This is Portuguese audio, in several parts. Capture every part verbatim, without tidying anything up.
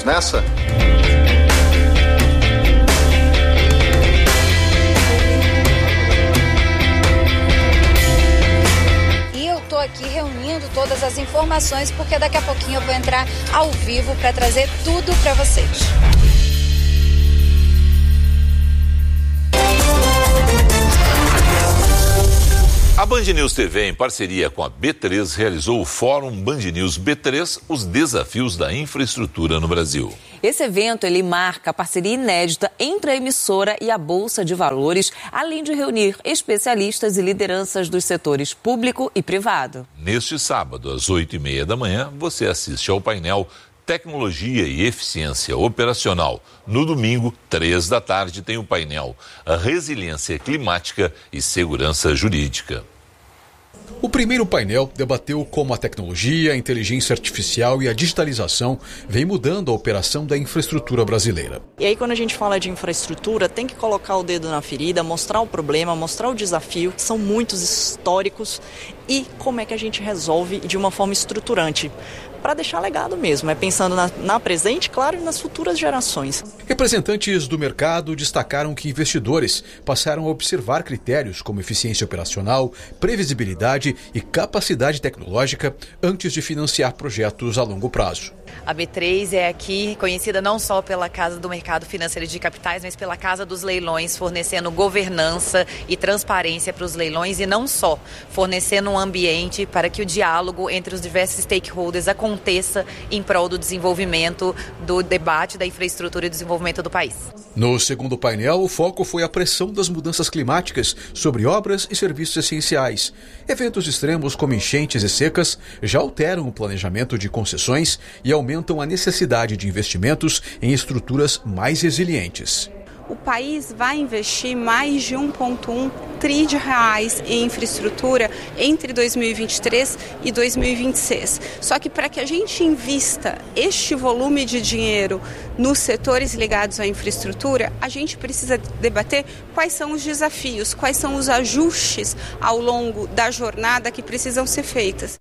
nessa? Aqui reunindo todas as informações, porque daqui a pouquinho eu vou entrar ao vivo para trazer tudo para vocês. A Band News T V, em parceria com a B três, realizou o Fórum Band News B três, os desafios da infraestrutura no Brasil. Esse evento ele marca a parceria inédita entre a emissora e a Bolsa de Valores, além de reunir especialistas e lideranças dos setores público e privado. Neste sábado, às oito e meia da manhã, você assiste ao painel Tecnologia e Eficiência Operacional. No domingo, três da tarde, tem o painel Resiliência Climática e Segurança Jurídica. O primeiro painel debateu como a tecnologia, a inteligência artificial e a digitalização vem mudando a operação da infraestrutura brasileira. E aí, quando a gente fala de infraestrutura, tem que colocar o dedo na ferida, mostrar o problema, mostrar o desafio. São muitos históricos e como é que a gente resolve de uma forma estruturante. Para deixar legado mesmo, é pensando na, na presente, claro, e nas futuras gerações. Representantes do mercado destacaram que investidores passaram a observar critérios como eficiência operacional, previsibilidade e capacidade tecnológica antes de financiar projetos a longo prazo. A B três é aqui conhecida não só pela Casa do Mercado Financeiro de Capitais, mas pela Casa dos Leilões, fornecendo governança e transparência para os leilões e não só, fornecendo um ambiente para que o diálogo entre os diversos stakeholders aconteça em prol do desenvolvimento, do debate da infraestrutura e do desenvolvimento do país. No segundo painel, o foco foi a pressão das mudanças climáticas sobre obras e serviços essenciais. Eventos extremos como enchentes e secas já alteram o planejamento de concessões e aumentam a necessidade de investimentos em estruturas mais resilientes. O país vai investir mais de um vírgula um trilhão de reais em infraestrutura entre dois mil e vinte e três e dois mil e vinte e seis. Só que para que a gente invista este volume de dinheiro nos setores ligados à infraestrutura, a gente precisa debater quais são os desafios, quais são os ajustes ao longo da jornada que precisam ser feitas.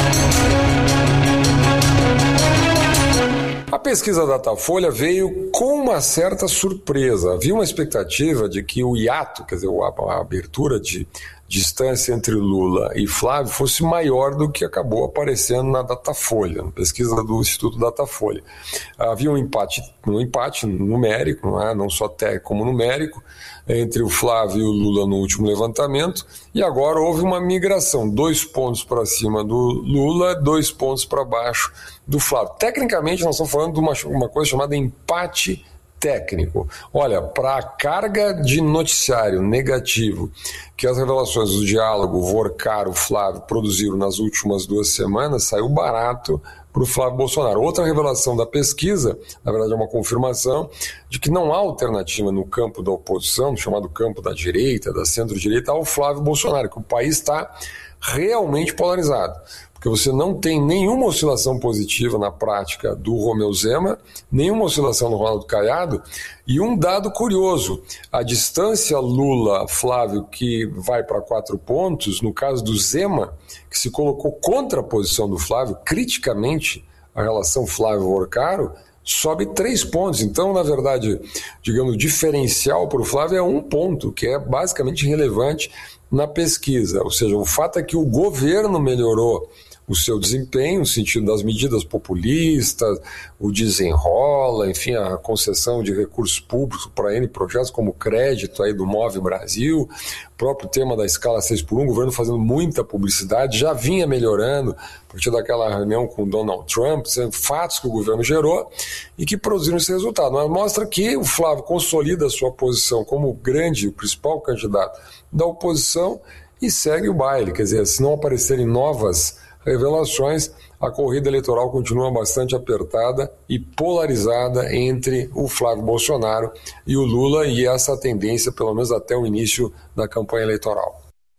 A pesquisa Datafolha veio com uma certa surpresa. Havia uma expectativa de que o hiato, quer dizer, a abertura de distância entre Lula e Flávio fosse maior do que acabou aparecendo na Datafolha, na pesquisa do Instituto Datafolha. Havia um empate, um empate numérico, não é? Não só técnico como numérico, entre o Flávio e o Lula no último levantamento, e agora houve uma migração, dois pontos para cima do Lula, dois pontos para baixo do Flávio. Tecnicamente, nós estamos falando de uma, uma coisa chamada empate técnico. Olha, para a carga de noticiário negativo que as revelações do diálogo Vorcaro-Flávio produziram nas últimas duas semanas, saiu barato para o Flávio Bolsonaro. Outra revelação da pesquisa, na verdade é uma confirmação, de que não há alternativa no campo da oposição, no chamado campo da direita, da centro-direita, ao Flávio Bolsonaro, que o país está realmente polarizado. Porque você não tem nenhuma oscilação positiva na prática do Romeu Zema, nenhuma oscilação no Ronaldo Caiado, e um dado curioso, a distância Lula-Flávio que vai para quatro pontos, no caso do Zema, que se colocou contra a posição do Flávio, criticamente a relação Flávio-Vorcaro, sobe três pontos. Então, na verdade, digamos, o diferencial para o Flávio é um ponto, que é basicamente irrelevante na pesquisa. Ou seja, o fato é que o governo melhorou o seu desempenho, no sentido das medidas populistas, o desenrola, enfim, a concessão de recursos públicos para N projetos, como o crédito aí do Move Brasil, o próprio tema da escala seis por um, o governo fazendo muita publicidade, já vinha melhorando a partir daquela reunião com o Donald Trump, fatos que o governo gerou e que produziram esse resultado. Mas mostra que o Flávio consolida a sua posição como o grande, o principal candidato da oposição e segue o baile. Quer dizer, se não aparecerem novas revelações, a corrida eleitoral continua bastante apertada e polarizada entre o Flávio Bolsonaro e o Lula, e essa tendência, pelo menos até o início da campanha eleitoral.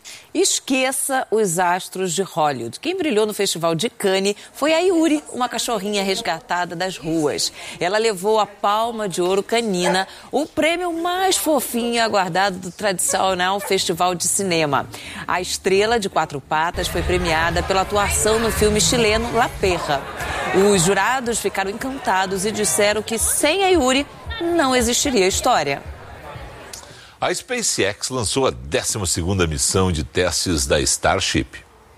Esqueça os astros de Hollywood. Quem brilhou no Festival de Cannes foi a Yuri, uma cachorrinha resgatada das ruas. Ela levou a Palma de Ouro Canina, o prêmio mais fofinho e aguardado do tradicional Festival de Cinema. A estrela de quatro patas foi premiada pela atuação no filme chileno La Perra. Os jurados ficaram encantados e disseram que sem a Yuri não existiria história. A SpaceX lançou a décima segunda missão de testes da Starship.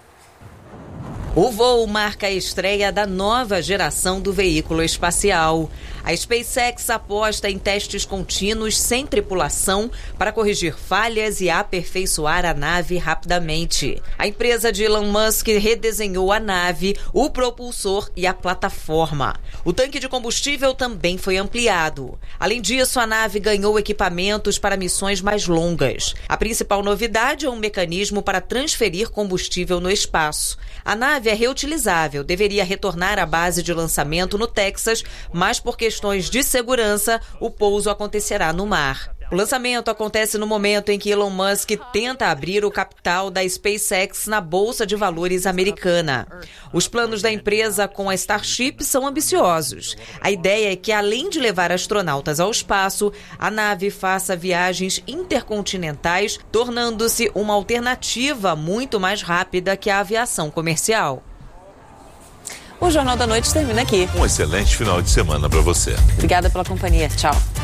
O voo marca a estreia da nova geração do veículo espacial. A SpaceX aposta em testes contínuos sem tripulação para corrigir falhas e aperfeiçoar a nave rapidamente. A empresa de Elon Musk redesenhou a nave, o propulsor e a plataforma. O tanque de combustível também foi ampliado. Além disso, a nave ganhou equipamentos para missões mais longas. A principal novidade é um mecanismo para transferir combustível no espaço. A nave é reutilizável, deveria retornar à base de lançamento no Texas, mas por questões de segurança, o pouso acontecerá no mar. O lançamento acontece no momento em que Elon Musk tenta abrir o capital da SpaceX na Bolsa de Valores americana. Os planos da empresa com a Starship são ambiciosos. A ideia é que, além de levar astronautas ao espaço, a nave faça viagens intercontinentais, tornando-se uma alternativa muito mais rápida que a aviação comercial. O Jornal da Noite termina aqui. Um excelente final de semana para você. Obrigada pela companhia. Tchau.